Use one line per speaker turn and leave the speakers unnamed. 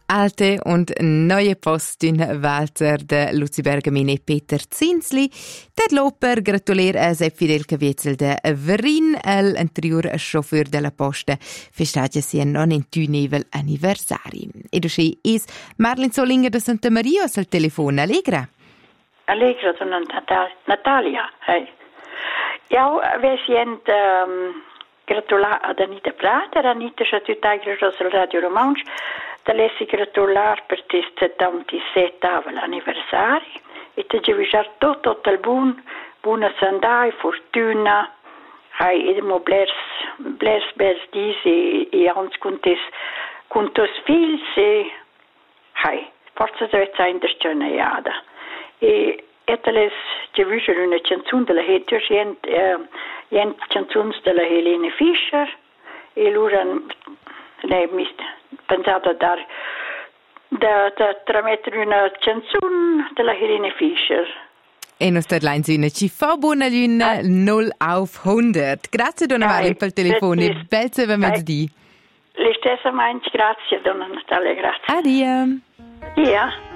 Alte und neue Postin Walter de Luzi Bergamini Peter Zinsli. Der Loper gratulier a Sepp Fidel Caviezel de Verin, l'anterior chauffeur della Posta, festeggia sia non in nevel anniversari. E dosci is Marlin Solinger de Santa Maria al telefono. Allegra?
Allegra, donna Natalia. Hey. Ja, wir sind gratular ad Anita Prater, Anita Chatutagra Rosal Radio Romansch, da lessi gratular per tis 77 anniversari, e te giuvisar tot el buona sandai, fortuna, hai edemo blers bers dis e ans contos fils e hai, forza deve sein der schöne jada. E etales giuvisar una canzone della Hetur, jent canzuns della Helene Fischer, e lura ne mi pensato da tramettere una canzone della Helene Fischer.
E nostra line zuna ci fa buona luna 0 auf 100. Grazie donna Maria per il telefono. Bel se mezzodì.
Le stesse grazie donna Natalia, grazie.
Addio.
Addio.